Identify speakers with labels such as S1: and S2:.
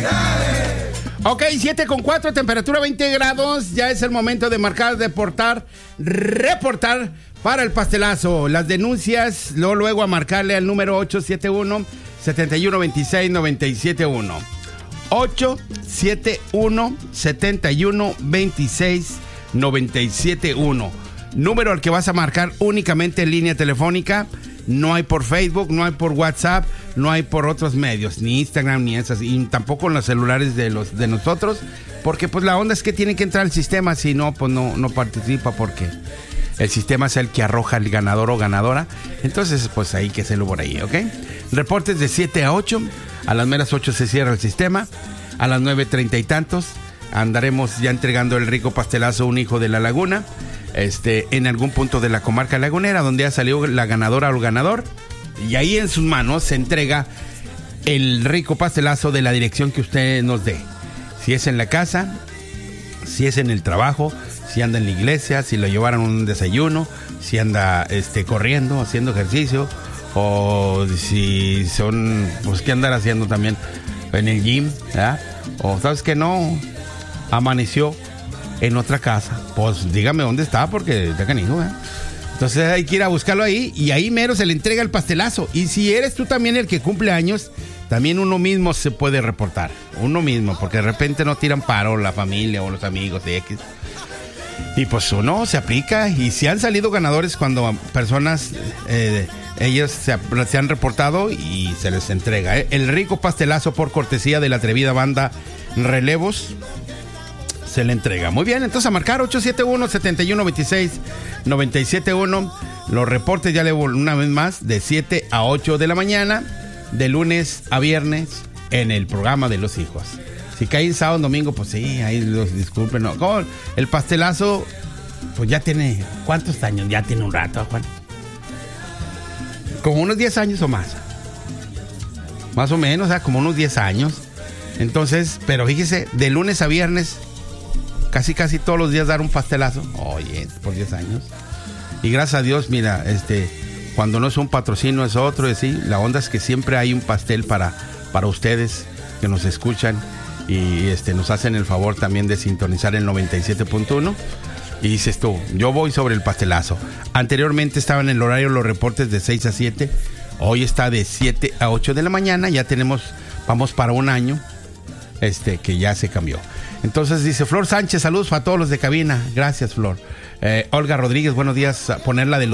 S1: Ok, 7:04, temperatura 20 grados. Ya es el momento de marcar, reportar para el pastelazo. Las denuncias, luego a marcarle al número 871-7126-971. 871-7126-971. Número al que vas a marcar únicamente en línea telefónica. No hay por Facebook, no hay por WhatsApp, no hay por otros medios, ni Instagram, ni esas, y tampoco en los celulares de nosotros, porque pues la onda es que tiene que entrar al sistema, si no, pues no participa, porque el sistema es el que arroja el ganador o ganadora. Entonces, pues hay que hacerlo por ahí, ¿ok? Reportes de 7 a 8, a las meras 8 se cierra el sistema, a las 9:30 y tantos andaremos ya entregando el rico pastelazo Un Hijo de la Laguna. En algún punto de la comarca lagunera donde ya salió la ganadora o el ganador, y ahí en sus manos se entrega el rico pastelazo de la dirección que usted nos dé. Si es en la casa, si es en el trabajo, si anda en la iglesia, si lo llevaron un desayuno, si anda corriendo, haciendo ejercicio, o si son, pues qué andar haciendo también en el gym, ¿verdad? O sabes que no, amaneció en otra casa, pues dígame dónde está, porque está canijo, ¿eh? Entonces hay que ir a buscarlo ahí, y ahí mero se le entrega el pastelazo. Y si eres tú también el que cumple años, también uno mismo se puede reportar, uno mismo, porque de repente no tiran paro la familia o los amigos de X, y pues uno se aplica. Y si han salido ganadores cuando personas, ellos se han reportado y se les entrega, el rico pastelazo por cortesía de la atrevida banda Relevos. Se le entrega. Muy bien, entonces a marcar 871-7126-971. Los reportes ya le una vez más de 7 a 8 de la mañana, de lunes a viernes, en el programa de los hijos. Si cae sábado, domingo, pues sí, ahí los disculpen. No, como el pastelazo, pues ya tiene, ¿cuántos años? Ya tiene un rato, Juan. Como unos 10 años o más. Más o menos, o sea, como unos 10 años. Entonces, pero fíjese, de lunes a viernes, casi todos los días dar un pastelazo. Oye, por 10 años. Y gracias a Dios, mira, cuando no es un patrocinio es otro, sí. La onda es que siempre hay un pastel para ustedes que nos escuchan y nos hacen el favor también de sintonizar el 97.1. Y dices tú, yo voy sobre el pastelazo. Anteriormente estaban en el horario los reportes de 6 a 7. Hoy está de 7 a 8 de la mañana. Ya vamos para un año que ya se cambió. Entonces dice Flor Sánchez, saludos para todos los de cabina. Gracias, Flor. Olga Rodríguez, buenos días. Ponerla de los